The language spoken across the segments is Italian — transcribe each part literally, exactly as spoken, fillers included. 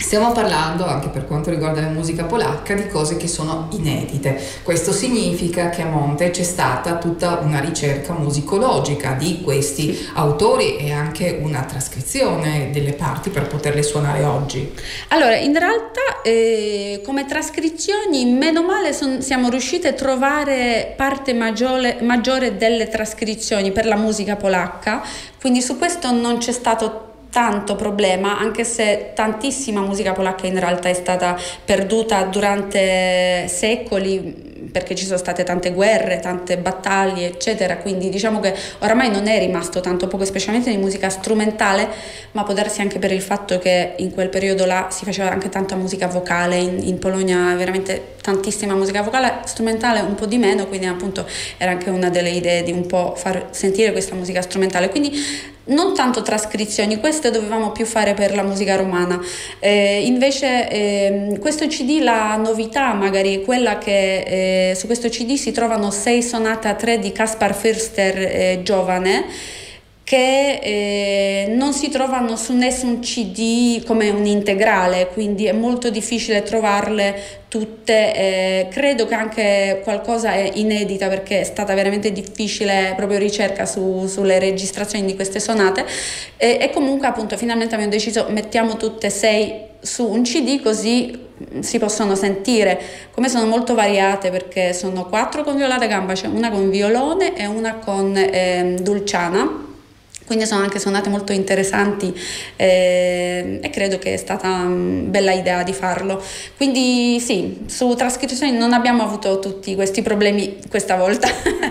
Stiamo parlando, anche per quanto riguarda la musica polacca, di cose che sono inedite. Questo significa che a monte c'è stata tutta una ricerca musicologica di questi sì. autori e anche una trascrizione delle parti per poterle suonare oggi. Allora, in realtà eh, come trascrizioni, meno male son, siamo riusciti a trovare parte maggiore, maggiore delle trascrizioni per la musica polacca, quindi su questo non c'è stato tanto problema, anche se tantissima musica polacca in realtà è stata perduta durante secoli, perché ci sono state tante guerre, tante battaglie, eccetera, quindi diciamo che oramai non è rimasto tanto poco, specialmente di musica strumentale, ma può darsi anche per il fatto che in quel periodo là si faceva anche tanta musica vocale, in, in Polonia veramente tantissima musica vocale, strumentale un po' di meno, quindi appunto era anche una delle idee di un po' far sentire questa musica strumentale, quindi non tanto trascrizioni, queste dovevamo più fare per la musica romana. Eh, invece eh, questo C D, la novità magari è quella che eh, su questo C D si trovano sei sonate a tre di Kaspar Fürster eh, giovane, che eh, non si trovano su nessun C D come un integrale, quindi è molto difficile trovarle tutte. Eh, credo che anche qualcosa è inedita, perché è stata veramente difficile proprio ricerca su, sulle registrazioni di queste sonate, eh, e comunque appunto finalmente abbiamo deciso mettiamo tutte e sei su un C D, così si possono sentire. Come sono molto variate, perché sono quattro con viola da gamba, cioè una con violone e una con eh, dulciana, quindi sono anche suonate molto interessanti, eh, e credo che è stata una bella idea di farlo. Quindi sì, su trascrizioni non abbiamo avuto tutti questi problemi questa volta.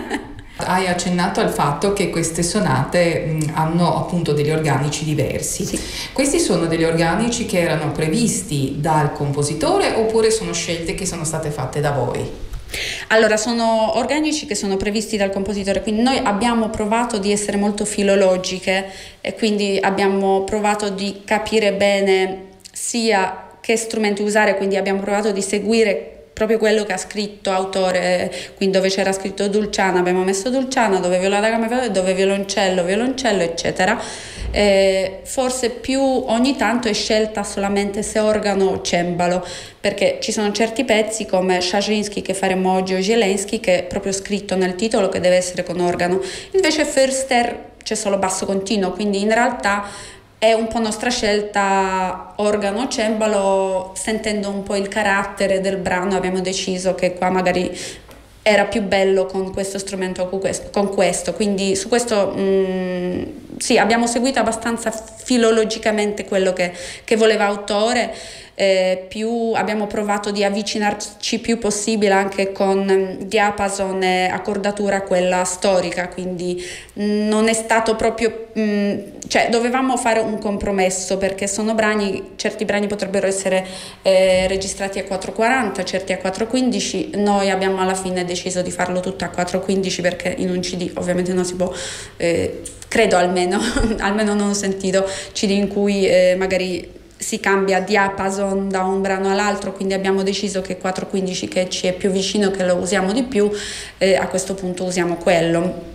Hai accennato al fatto che queste sonate mh, hanno appunto degli organici diversi. Sì. Questi sono degli organici che erano previsti dal compositore oppure sono scelte che sono state fatte da voi? Allora, sono organici che sono previsti dal compositore, quindi noi abbiamo provato di essere molto filologiche e quindi abbiamo provato di capire bene sia che strumenti usare, quindi abbiamo provato di seguire proprio quello che ha scritto autore, quindi dove c'era scritto dulciana abbiamo messo dulciana, dove viola da gamba, dove violoncello, violoncello, eccetera. Eh, forse più ogni tanto è scelta solamente se organo o cembalo, perché ci sono certi pezzi come Szarzyński che faremo oggi o Zieleński che è proprio scritto nel titolo che deve essere con organo, invece Fürster c'è solo basso continuo, quindi in realtà è un po' nostra scelta organo, cembalo, sentendo un po' il carattere del brano abbiamo deciso che qua magari era più bello con questo strumento, con questo, quindi su questo mh, sì, abbiamo seguito abbastanza filologicamente quello che, che voleva autore. Eh, più abbiamo provato di avvicinarci più possibile anche con diapason e accordatura quella storica, quindi non è stato proprio mh, cioè dovevamo fare un compromesso, perché sono brani, certi brani potrebbero essere eh, registrati a quattrocentoquaranta, certi a quattrocentoquindici, noi abbiamo alla fine deciso di farlo tutto a quattrocentoquindici perché in un C D ovviamente non si può eh, credo almeno almeno non ho sentito C D in cui eh, magari si cambia diapason da un brano all'altro, quindi abbiamo deciso che quattrocentoquindici, che ci è più vicino, che lo usiamo di più, eh, a questo punto usiamo quello.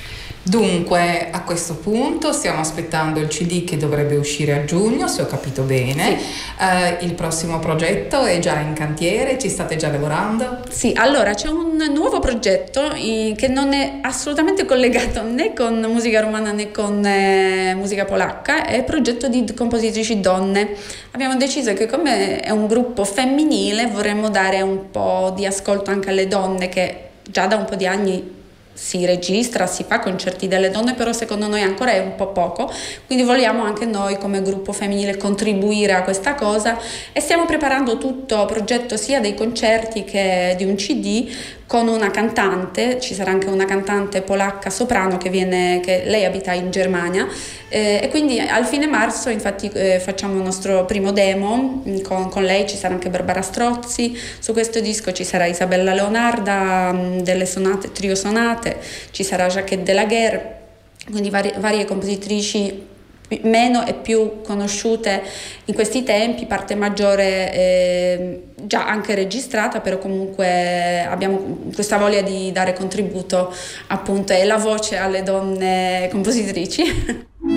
Dunque a questo punto stiamo aspettando il C D che dovrebbe uscire a giugno, se ho capito bene. Sì. Uh, il prossimo progetto è già in cantiere, ci state già lavorando? Sì, allora c'è un nuovo progetto in, che non è assolutamente collegato né con musica romana né con eh, musica polacca, è il progetto di compositrici donne. Abbiamo deciso che come è un gruppo femminile vorremmo dare un po' di ascolto anche alle donne, che già da un po' di anni si registra, si fa concerti delle donne, però secondo noi ancora è un po' poco, quindi vogliamo anche noi come gruppo femminile contribuire a questa cosa e stiamo preparando tutto progetto sia dei concerti che di un C D con una cantante. Ci sarà anche una cantante polacca soprano che viene, che lei abita in Germania, eh, e quindi al fine marzo infatti eh, facciamo il nostro primo demo con, con lei. Ci sarà anche Barbara Strozzi su questo disco, ci sarà Isabella Leonarda mh, delle sonate, trio sonate, ci sarà Jacquette Delaguerre, quindi varie, varie compositrici meno e più conosciute in questi tempi, parte maggiore eh, già anche registrata, però comunque abbiamo questa voglia di dare contributo appunto e la voce alle donne compositrici.